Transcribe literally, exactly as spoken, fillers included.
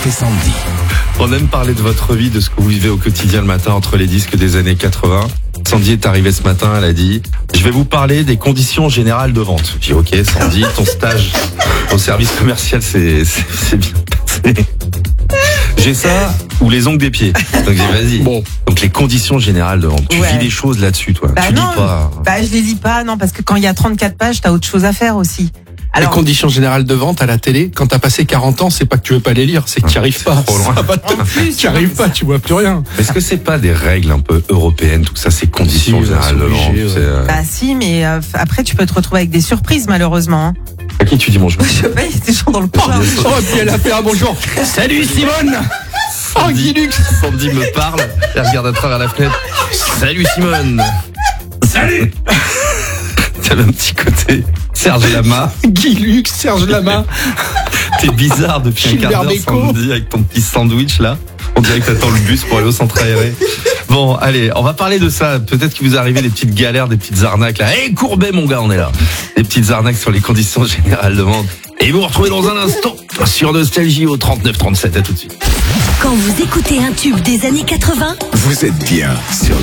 Philippe et Sandy. On aime parler de votre vie, de ce que vous vivez au quotidien le matin entre les disques des années quatre-vingts. Sandy est arrivée ce matin, elle a dit « Je vais vous parler des conditions générales de vente ». J'ai dit « Ok Sandy, ton stage au service commercial, c'est, c'est, c'est bien passé. J'ai ça ou les ongles des pieds. » Donc j'ai dit « Vas-y. » Bon. Donc les conditions générales de vente. Tu Ouais. vis des choses là-dessus, toi. Bah tu non, dis pas. bah je les lis pas, non, parce que quand il y a trente-quatre pages, t'as autre chose à faire aussi. Les conditions générales de vente à la télé, quand t'as passé quarante ans, c'est pas que tu veux pas les lire, c'est que tu n'y arrives pas. trop loin. Ça va te- En plus, Tu n'y arrives pas, tu vois plus rien. Est-ce que c'est pas des règles un peu européennes, tout ça, ces conditions Si, générales c'est de obligé, vente ouais. c'est, euh, bah si, mais euh, après tu peux te retrouver avec des surprises malheureusement. Hein. À qui tu dis bonjour? Je sais pas, il y a des gens dans le coin. Oh, et puis elle a fait un bonjour. Salut Simone. Oh, Sandy, Guilux. Sandy me parle, elle regarde à travers la fenêtre. Salut Simone. Salut. T'as un petit côté Serge Lama. Guilux, Serge Lama. T'es bizarre depuis un Gilbert quart d'heure, Bécaud. Sandy, avec ton petit sandwich là. On dirait que t'attends le bus pour aller au centre aéré. Bon, allez, on va parler de ça. Peut-être qu'il vous est arrivé des petites galères, des petites arnaques là. Hé, Courbet, mon gars, on est là. Des petites arnaques sur les conditions générales de vente. Et vous vous retrouvez dans un instant sur Nostalgie au trente-neuf trente-sept. À tout de suite. Quand vous écoutez un tube des années quatre-vingts, Vous êtes bien sur